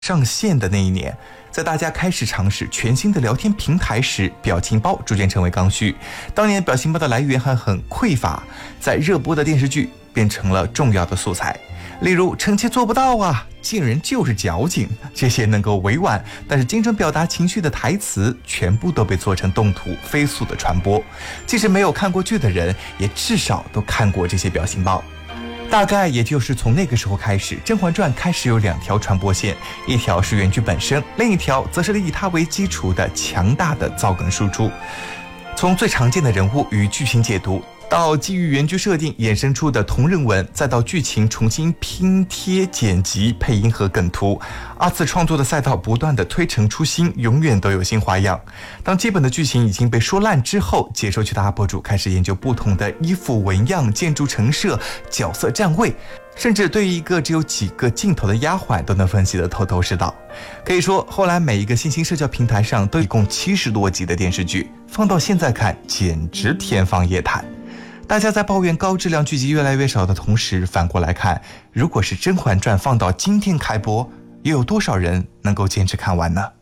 上线的那一年，在大家开始尝试全新的聊天平台时，表情包逐渐成为刚需。当年表情包的来源还很匮乏，在热播的电视剧变成了重要的素材。例如臣妾做不到啊，贱人就是矫情，这些能够委婉但是精准表达情绪的台词，全部都被做成动图飞速的传播。即使没有看过剧的人，也至少都看过这些表情包。大概也就是从那个时候开始，《甄嬛传》开始有2条传播线，一条是原剧本身，另一条则是以它为基础的强大的造梗输出。从最常见的人物与剧情解读，到基于原剧设定衍生出的同人文，再到剧情重新拼贴、剪辑、配音和梗图，二次创作的赛道不断的推陈出新，永远都有新花样。当基本的剧情已经被说烂之后，解说区的 UP 主开始研究不同的衣服纹样、建筑陈设、角色站位，甚至对于一个只有几个镜头的丫鬟都能分析得头头是道。可以说，后来每一个新兴社交平台上都一共70多集的电视剧，放到现在看简直天方夜谭。大家在抱怨高质量剧集越来越少的同时，反过来看，如果是《甄嬛传》放到今天开播，又有多少人能够坚持看完呢？